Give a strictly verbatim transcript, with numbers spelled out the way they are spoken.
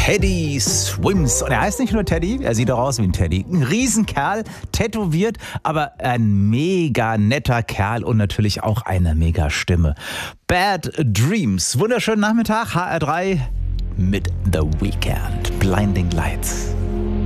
Teddy Swims. Und er heißt nicht nur Teddy, er sieht auch aus wie ein Teddy. Ein Riesenkerl, tätowiert, aber ein mega netter Kerl und natürlich auch eine mega Stimme. Bad Dreams. Wunderschönen Nachmittag, H R drei mit The Weeknd. Blinding Lights.